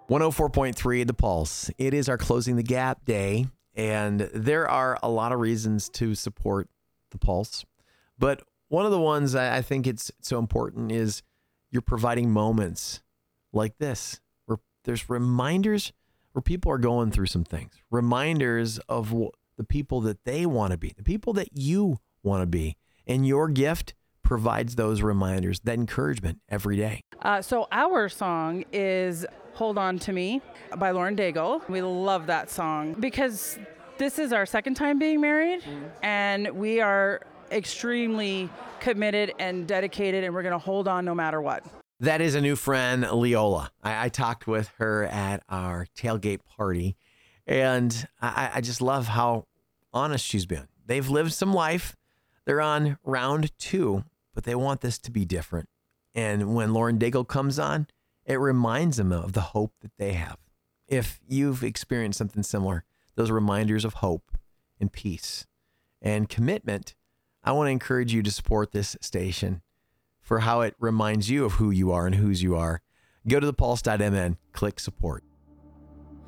104.3 The Pulse. It is our Closing the Gap day, and there are a lot of reasons to support The Pulse. But one of the ones I think it's so important is you're providing moments like this, where there's reminders where people are going through some things, reminders of the people that they want to be, the people that you want to be. And your gift provides those reminders, that encouragement every day. So our song is Hold On To Me by Lauren Daigle. We love that song because this is our second time being married, and we are extremely committed and dedicated, and we're going to hold on no matter what. That is a new friend, Leola. I talked with her at our tailgate party, and I just love how honest she's been. They've lived some life. They're on round 2, but they want this to be different. And when Lauren Daigle comes on, it reminds them of the hope that they have. If you've experienced something similar, those reminders of hope and peace and commitment, I want to encourage you to support this station for how it reminds you of who you are and whose you are. Go to thepulse.mn, click support.